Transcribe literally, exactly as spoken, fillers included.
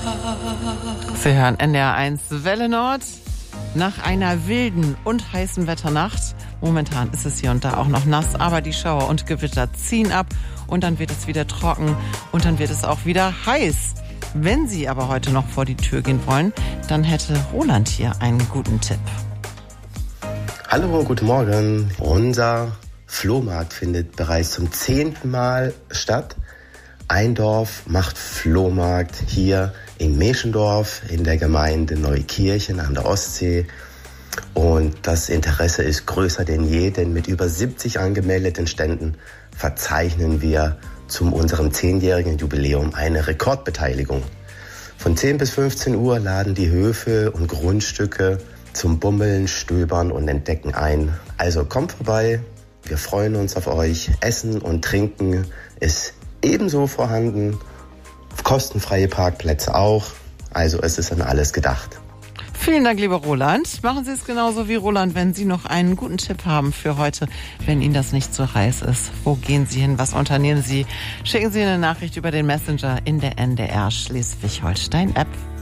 Sie hören N D R eins Welle Nord. Nach einer wilden und heißen Wetternacht, momentan ist es hier und da auch noch nass, aber die Schauer und Gewitter ziehen ab und dann wird es wieder trocken und dann wird es auch wieder heiß. Wenn Sie aber heute noch vor die Tür gehen wollen, dann hätte Roland hier einen guten Tipp. Hallo, guten Morgen. Unser Flohmarkt findet bereits zum zehnten Mal statt. Ein Dorf macht Flohmarkt hier in Meschendorf in der Gemeinde Neukirchen an der Ostsee. Und das Interesse ist größer denn je, denn mit über siebzig angemeldeten Ständen verzeichnen wir zu unserem zehnjährigen Jubiläum eine Rekordbeteiligung. Von zehn bis fünfzehn Uhr laden die Höfe und Grundstücke zum Bummeln, Stöbern und Entdecken ein. Also kommt vorbei, wir freuen uns auf euch. Essen und Trinken ist ebenso vorhanden, kostenfreie Parkplätze auch, also es ist an alles gedacht. Vielen Dank, lieber Roland. Machen Sie es genauso wie Roland, wenn Sie noch einen guten Tipp haben für heute, wenn Ihnen das nicht zu heiß ist. Wo gehen Sie hin? Was unternehmen Sie? Schicken Sie eine Nachricht über den Messenger in der N D R Schleswig-Holstein-App.